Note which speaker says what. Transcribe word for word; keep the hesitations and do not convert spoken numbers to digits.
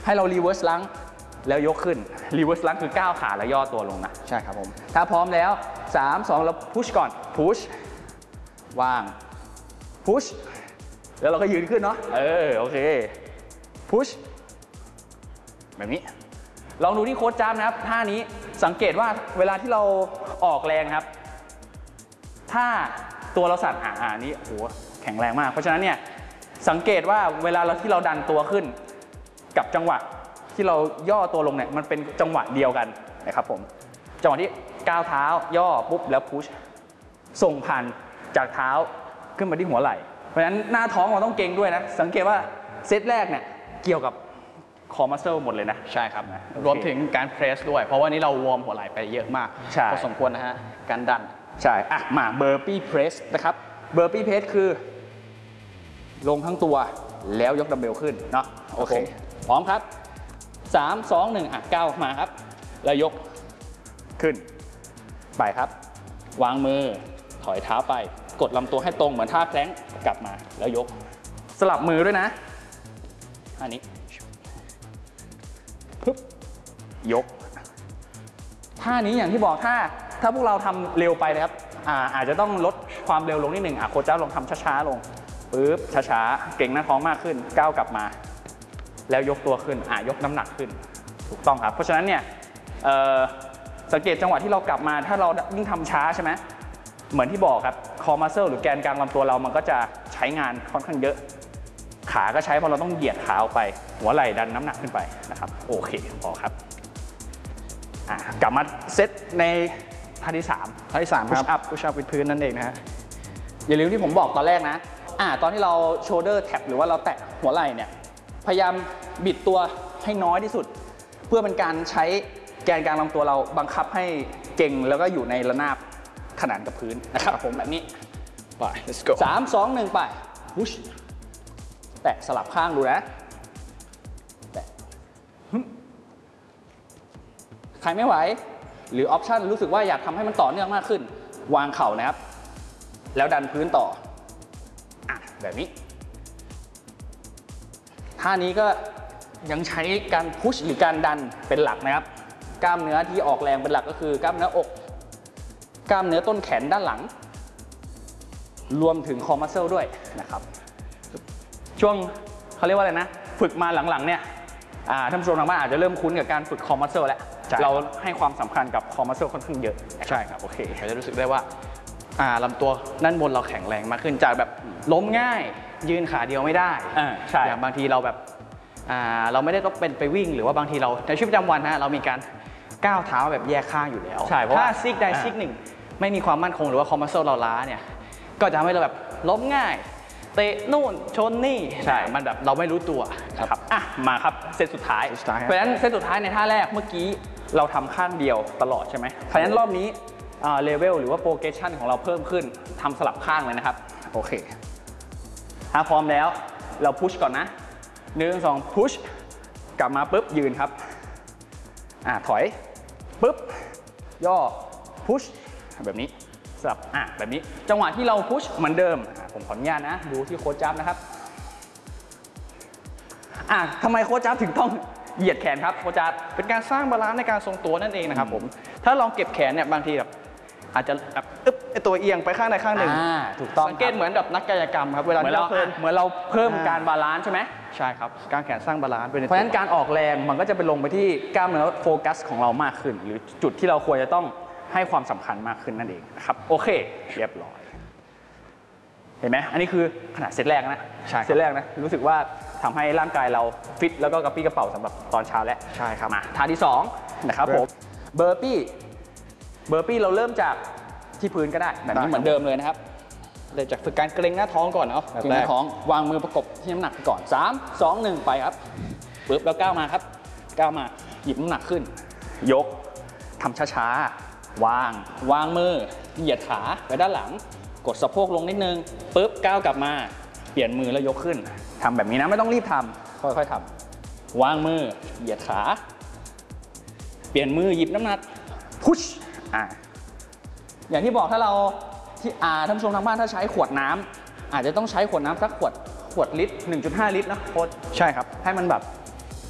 Speaker 1: ให้เรารีเวิร์สลังแล้วยกขึ้นรีเวิร์สลังคือก้าวขาแล้วย่อตัวลงนะใช่ครับผมถ้าพร้อมแล้วสาม สองแล้วพุชก่อนพุชวางพุชแล้วเราก็ยืนขึ้นเนาะเออโอเคพุชแบบนี้ลองดูที่โค้ชจ้ำนะครับท่านี้สังเกตว่าเวลาที่เราออกแรงครับถ้าตัวเราสั่นอ่าอ่านี้โหแข็งแรงมากเพราะฉะนั้นเนี่ยสังเกตว่าเวลาเราที่เราดันตัวขึ้นกับจังหวะที่เราย่อตัวลงเนี่ยมันเป็นจังหวะเดียวกันนะครับผมจังหวะที่ก้าวเท้าย่อปุ๊บแล้วพุชส่งผ่านจากเท้าขึ้นมาที่หัวไหล่เพราะฉะนั้นหน้าท้องเราต้องเก่งด้วยนะสังเกตว่าเซตแรกเนี่ยเกี่ยวกับคอมัสเซิลหมดเลยนะใช่ครับรวมถึงการเพรสด้วยเพราะว่านี้เราวอร์มหัวไหล่ไปเยอะมากพอสมควรนะฮะการดันใช่อ่ะมาเบอร์ปี้เพรสนะครับเบอร์ปี้เพรสคือลงทั้งตัวแล้วยกดัมเบลขึ้นเนาะโอเคพร้อมครับสาม สอง หนึ่งอ่ะก้าวมาครับแล้วยกขึ้นไปครับวางมือถอยเท้าไปกดลำตัวให้ตรงเหมือนท่าแพลงก์กลับมาแล้วยกสลับมือด้วยนะอันนี้ปึ๊บยกท่านี้อย่างที่บอกถ้าถ้าพวกเราทำเร็วไปนะครับอ่าอาจจะต้องลดความเร็วลงนิดหนึ่งอ่ะโค้ชจ้าลองทำช้าๆลงปึ๊บช้าๆเก่งหน้าท้องมากขึ้นก้าวกลับมาแล้วยกตัวขึ้นอ่ะยกน้ำหนักขึ้นถูกต้องครับเพราะฉะนั้นเนี่ยสังเกตจังหวะที่เรากลับมาถ้าเรายิ่งทำช้าใช่ไหมเหมือนที่บอกครับคอมัสเซิลหรือแกนกลางลำตัวเรามันก็จะใช้งานค่อนข้างเยอะขาก็ใช้เพราะเราต้องเหยียดขาออกไปหัวไหล่ดันน้ำหนักขึ้นไปนะครับโอเคพอครับอ่ะกลับมาเซตในท่าที่สามท่าที่สามครับ push up push up วิดพื้นนั่นเองนะฮะอย่าลืมที่ผมบอกตอนแรกนะอ่ะตอนที่เรา shoulder tap หรือว่าเราแตะหัวไหล่เนี่ยพยายามบิดตัวให้น้อยที่สุดเพื่อเป็นการใช้แกนกลางลำตัวเราบังคับให้เก่งแล้วก็อยู่ในระนาบขนานกับพื้นนะครับผมแบบนี้ไป let's go สาม สอง หนึ่งไป push แตะสลับข้างดูนะแตะใครไม่ไหวหรือออปชั่นรู้สึกว่าอยากทำให้มันต่อเนื่องมากขึ้นวางเข่านะครับแล้วดันพื้นต่ออ่ะแบบนี้ท่านี้ก็ยังใช้การพุชหรือการดันเป็นหลักนะครับกล้ามเนื้อที่ออกแรงเป็นหลักก็คือกล้ามเนื้ออกกล้ามเนื้อต้นแขนด้านหลังรวมถึงคอมัสเซิลด้วยนะครับช่วงเขาเรียกว่าอะไรนะฝึกมาหลังๆเนี่ยท่านผู้ชมทางบ้านอาจจะเริ่มคุ้นกับการฝึกคอมัสเซิลแล้วเราให้ความสำคัญกับคอมัสเซิลค่อนข้างเยอะใช่ครับโอเคเราจะรู้สึกได้ว่าลำตัวด้านบนเราแข็งแรงมากขึ้นจากแบบล้มง่ายยืนขาเดียวไม่ได้ใช่อย่างบางทีเราแบบเราไม่ได้ต้องเป็นไปวิ่งหรือว่าบางทีเราในชีวิตประจำวันนะเรามีการก้าวเท้าแบบแยกข้างอยู่แล้วถ้าซิกใดซิกหนึ่งไม่มีความมั่นคงหรือว่าคอมัสเซิลเราล้าเนี่ยก็จะทำให้เราแบบล้มง่ายเตะนู่นชนนี่ใช่มันแบบเราไม่รู้ตัวครับอ่ะมาครับเซตสุดท้ายเพราะฉะนั้นเซตสุดท้ายในท่าแรกเมื่อกี้เราทำข้างเดียวตลอดใช่ไหมเพราะฉะนั้นรอบนี้เลเวลหรือว่าโปรเกรสชันของเราเพิ่มขึ้นทำสลับข้างเลยนะครับโอเคถ้าพร้อมแล้วเราพุชก่อนนะหนึ่งสองพุชกลับมาปุ๊บยืนครับอ่าถอยปุ๊บย่อพุชแบบนี้สลับอ่ะแบบนี้จังหวะที่เราพุชเหมือนเดิมผมขออนุญาตนะดูที่โค้ชจับนะครับอ่ะทำไมโค้ชจับถึงต้องเหยียดแขนครับโค้ชจับเป็นการสร้างบาลานซ์ในการทรงตัวนั่นเองนะครับผมถ้าลองเก็บแขนเนี่ยบางทีแบบอาจจะแบบอึ๊บไอตัวเอียงไปข้างใดข้างหนึ่งถูกต้องสังเกตเหมือนแบบนักกายกรรมครับเวลาที่เราเหมือนเราเพิ่มการบาลานซ์ใช่ไหมใช่ครับการแขนสร้างบาลานซ์เพราะฉะนั้นการออกแรงมันก็จะไปลงไปที่กล้ามเนื้อโฟกัสของเรามากขึ้นหรือจุดที่เราควรจะต้องให้ความสำคัญมากขึ้นนั่นเองนะครับโอเคเรียบร้อยเห็นไหมอันนี้คือขนาดเซตแรกนะเซตแรกนะรู้สึกว่าทำให้ร่างกายเราฟิตแล้วก็กระปี้กระเป๋าสำหรับตอนเช้าแล้วใช่ครับมาท่าที่สองนะครับผมเบอร์ปี้เบอร์ปี้เราเริ่มจากที่พื้นก็ได้แบบนี้เหมือนเดิมเลยนะครับเริ่มจากฝึกการเกร็งหน้าท้องก่อนเนาะเกร็งหน้าท้องวางมือประกบที่น้ำหนักก่อนสาม สอง หนึ่งไปครับปึ๊บแล้วก้าวมาครับก้าวมาหยิบน้ำหนักขึ้นยกทำช้าๆวางวางมือเหยียดขาไปด้านหลังกดสะโพกลงนิดนึงปึ๊บก้าวกลับมาเปลี่ยนมือแล้วยกขึ้นทำแบบนี้นะไม่ต้องรีบทำค่อยๆทำวางมือเหยียดขาเปลี่ยนมือหยิบน้ำหนักพุชอ่าอย่างที่บอกถ้าเราที่อ่าท่านผู้ชมทางบ้านถ้าใช้ขวดน้ำอาจจะต้องใช้ขวดน้ำสักขวดขวดลิตร หนึ่งจุดห้า ลิตรนะโค้ชใช่ครับให้มันแบบ